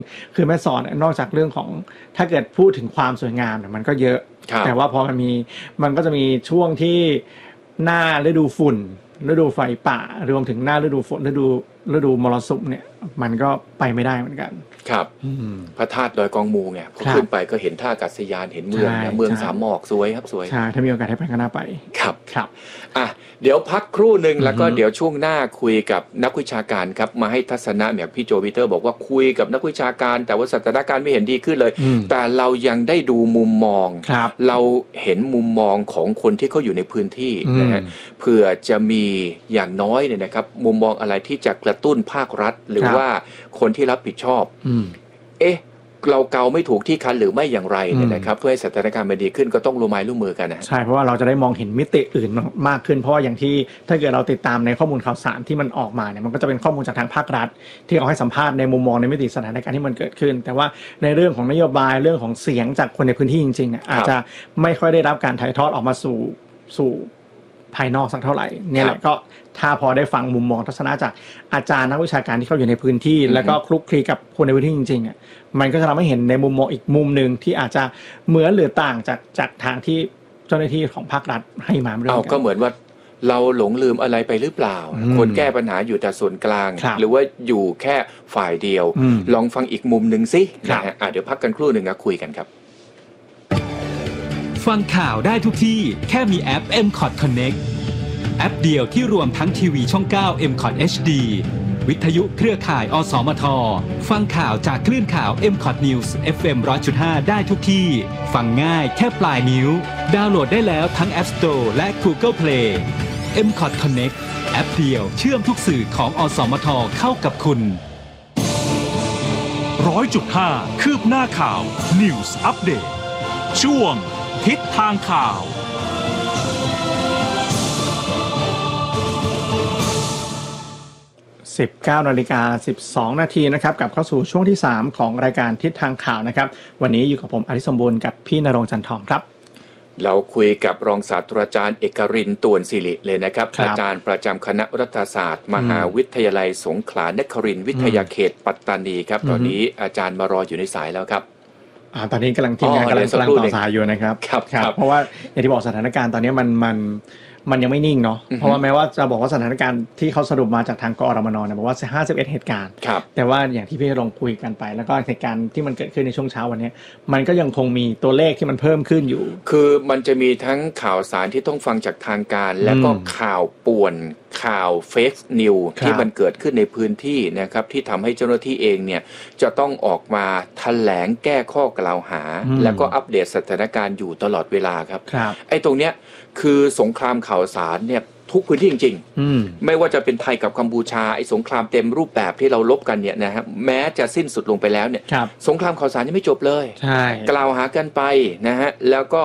คือแม่สอดนอกจากเรื่องของถ้าเกิดพูดถึงความสวยงามเนี่ยมันก็เยอะแต่ว่าพอมันก็จะมีช่วงที่หน้าฤดูฝุ่นฤดูไฟป่ารวมถึงหน้าฤดูฝนฤดูมรสุมเนี่ยมันก็ไปไม่ได้เหมือนกันครับพระธาตุดอยกองมูไงพอขึ้นไปก็เห็นท่าอากาศยานเห็นเมืองเนี่ยเมืองสามหมอกสวยครับสวยใช่ถ้ามีโอกาสให้ไปก็น่าไปครับอ่ะเดี๋ยวพักครู่นึงแล้วก็เดี๋ยวช่วงหน้าคุยกับนักวิชาการครับมาให้ทัศนะแบบพี่โจปีเตอร์บอกว่าคุยกับนักวิชาการแต่ว่าสถานการณ์ไม่เห็นดีขึ้นเลยแต่เรายังได้ดูมุมมองเราเห็นมุมมองของคนที่เขาอยู่ในพื้นที่นะฮะเผื่อจะมีอย่างน้อยเนี่ยนะครับมุมมองอะไรที่จะกระตุ้นภาครัฐหรือว่าคนที่รับผิดชอบเราเกาไม่ถูกที่คันหรือไม่อย่างไรเนี่ยนะครับเพื่อให้สถานการณ์มันดีขึ้นก็ต้องร่วมไม้ร่วมมือกันนะใช่เพราะว่าเราจะได้มองเห็นมิติอื่นมากขึ้นเพราะอย่างที่ถ้าเกิดเราติดตามในข้อมูลข่าวสารที่มันออกมาเนี่ยมันก็จะเป็นข้อมูลจากทางภาครัฐที่เอาให้สัมภาษณ์ในมุมมองในมิติสถานการณ์ที่มันเกิดขึ้นแต่ว่าในเรื่องของนโยบายเรื่องของเสียงจากคนในพื้นที่จริงๆอาจจะไม่ค่อยได้รับการถ่ายทอดออกมาสู่ภายนอกสักเท่าไหร่เนี่ยแหละก็ถ้าพอได้ฟังมุมมองทัศนะจากอาจารย์นักวิชาการที่เขาอยู่ในพื้นที่แล้วก็คลุกคลีกับคนในพื้นที่จริงๆมันก็จะทำให้เห็นในมุมมองอีกมุมนึงที่อาจจะเหมือนหรือต่างจากทางที่เจ้าหน้าที่ของภาครัฐให้มาเรื่องก็เหมือนว่าเราหลงลืมอะไรไปหรือเปล่าคนแก้ปัญหาอยู่แต่ส่วนกลางหรือว่าอยู่แค่ฝ่ายเดียวลองฟังอีกมุมนึงสินะฮะเดี๋ยวพักกันครู่นึงนะคุยกันครับฟังข่าวได้ทุกที่แค่มีแอป MCOT Connect แอปเดียวที่รวมทั้งทีวีช่อง 9 MCOT HD วิทยุเครือข่ายอสมทฟังข่าวจากคลื่นข่าว MCOT News FM 100.5 ได้ทุกที่ฟังง่ายแค่ปลายนิ้วดาวน์โหลดได้แล้วทั้ง App Store และ Google Play MCOT Connect แอปเดียวเชื่อมทุกสื่อของอสมทเข้ากับคุณ 100.5 คืบหน้าข่าว News Update ช่วงทิศทางข่าว 19:12 นาทีนะครับกลับเข้าสู่ช่วงที่3ของรายการทิศทางข่าวนะครับวันนี้อยู่กับผมอริสมบูรณ์กับพี่ณรงค์จันทร์ทองครับเราคุยกับรองศาสตราจารย์เอกรินทร์ ต่วนศิริเลยนะครับอาจารย์ประจำคณะรัฐศาสตร์มหาวิทยาลัยสงขลานครินทร์วิทยาเขตปัตตานีครับตอนนี้อาจารย์มารออยู่ในสายแล้วครับตอนนี้ทีมงานกำลังต่อสายอยู่นะครับเพราะว่าอย่างที่บอกสถานการณ์ตอนนี้มันยังไม่นิ่งเนาะเพราะว่าแม้ว่าจะบอกว่าสถานการณ์ที่เขาสรุปมาจากทางกอรมนเนี่ยบอกว่า51เหตุการณ์แต่ว่าอย่างที่พี่ลงคุยกันไปแล้วก็เหตุการณ์ที่มันเกิดขึ้นในช่วงเช้าวันนี้มันก็ยังคงมีตัวเลขที่มันเพิ่มขึ้นอยู่คือมันจะมีทั้งข่าวสารที่ต้องฟังจากทางการแล้วก็ข่าวป่วนข่าวเฟกซ์นิวที่มันเกิดขึ้นในพื้นที่นะครับที่ทำให้เจ้าหน้าที่เองเนี่ยจะต้องออกมาแถลงแก้ข้อกล่าวหาแล้วก็อัปเดตสถานการณ์อยู่ตลอดเวลาครับไอ้ตรงเนี้ยคือสงครามข่าวสารเนี่ยทุกพื้นที่จริงๆไม่ว่าจะเป็นไทยกับกัมพูชาไอ้สงครามเต็มรูปแบบที่เราลบกันเนี่ยนะครับแม้จะสิ้นสุดลงไปแล้วเนี่ยสงครามข่าวสารยังไม่จบเลยกล่าวหากันไปนะฮะแล้วก็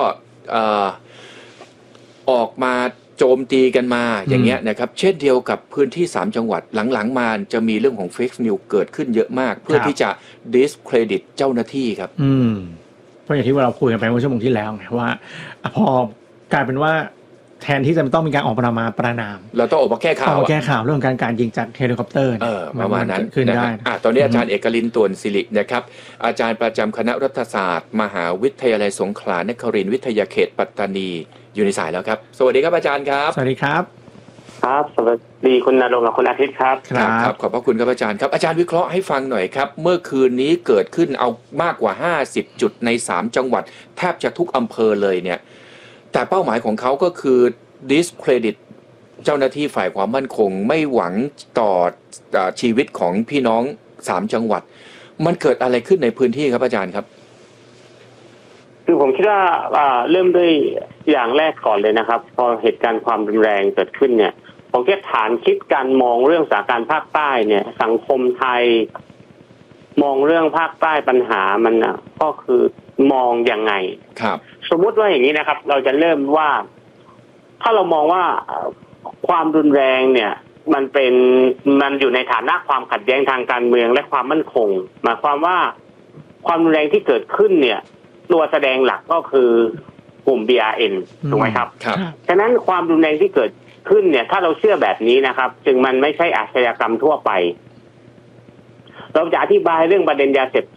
ออกมาโจมตีกันมาอย่างเงี้ยนะครับเช่นเดียวกับพื้นที่3จังหวัดหลังๆมาจะมีเรื่องของเฟกซ์นิวเกิดขึ้นเยอะมากเพื่อที่จะดิสเครดิตเจ้าหน้าที่ครับเพราะอย่างที่เราคุยกันไปเมื่อชั่วโมงที่แล้วไงว่าพอกลายเป็นว่าแทนที่จะต้องมีการออกมาประนามเราต้องออกมาแก้ข่าวเรื่องการยิงจากเฮลิคอปเตอร์ประมาณนั้นขึ้นได้ตอนนี้อาจารย์เอกรินทร์ ต่วนศิรินะครับอาจารย์ประจำคณะรัฐศาสตร์มหาวิทยาลัยสงขลานครินทร์วิทยาเขตปัตตานีอยู่ในสายแล้วครับสวัสดีครับอาจารย์ครับสวัสดีครับครับสวัสดีคุณณรงค์กับคุณอาทิตย์ครับครับขอบพระคุณครับอาจารย์ครับอาจารย์วิเคราะห์ให้ฟังหน่อยครับเมื่อคืนนี้เกิดขึ้นเอามากกว่า50จุดใน3จังหวัดแทบจะทุกอำเภอเลยเนี่ยแต่เป้าหมายของเขาก็คือdiscredit เจ้าหน้าที่ฝ่ายความมั่นคงไม่หวังต่อชีวิตของพี่น้อง3จังหวัดมันเกิดอะไรขึ้นในพื้นที่ครับอาจารย์ครับคือผมคิดว่าเริ่มด้วยอย่างแรกก่อนเลยนะครับพอเหตุการณ์ความรุนแรงเกิดขึ้นเนี่ยผมแค่ฐานคิดการมองเรื่องสถานการณ์ภาคใต้เนี่ยสังคมไทยมองเรื่องภาคใต้ปัญหามันก็คือมองยังไงครับสมมุติว่าอย่างนี้นะครับเราจะเริ่มว่าถ้าเรามองว่าความรุนแรงเนี่ยมันอยู่ในฐานะความขัดแย้งทางการเมืองและความมั่นคงหมายความว่าความรุนแรงที่เกิดขึ้นเนี่ยตัวแสดงหลักก็คือกลุ่ม BRN ถูกไหมครับฉะนั้นความรุนแรงที่เกิดขึ้นเนี่ยถ้าเราเชื่อแบบนี้นะครับจึงมันไม่ใช่อาชญากรรมทั่วไปเราจะอธิบายเรื่องประเด็นยาเสพ